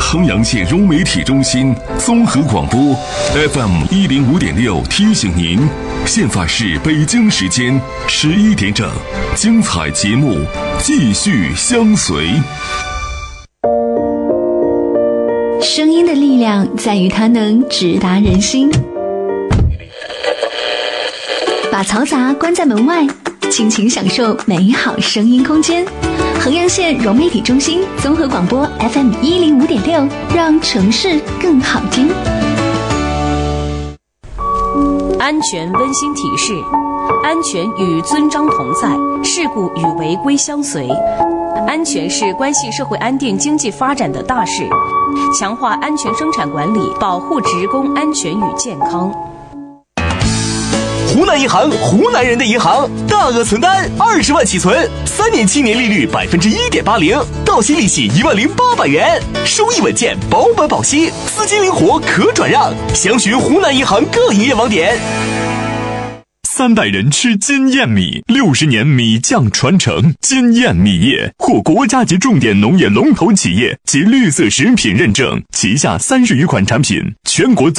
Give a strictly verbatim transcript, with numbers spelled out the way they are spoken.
衡阳县融媒体中心综合广播 F M 一零五点六提醒您，现在是北京时间十一点整，精彩节目继续相随。 声音的力量在于它能直达人心。把嘈杂关在门外，尽情享受美好声音空间。衡阳县融媒体中心综合广播 F M 一零五点六，让城市更好听。 安全温馨提示：安全与遵章同在，事故与违规相随。安全是关系社会安定、经济发展的大事，强化安全生产管理，保护职工安全与健康。 湖南银行，湖南人的银行，大额存单二十万起存，三年期年利率百分之一点八零，到期利息一万零八百元，收益稳健，保本保息，资金灵活可转让。详询湖南银行各营业网点。 三代人吃金燕米，六十年米酱传承。金燕米业获国家级重点农业龙头企业及绿色食品认证，旗下三十余款产品，全国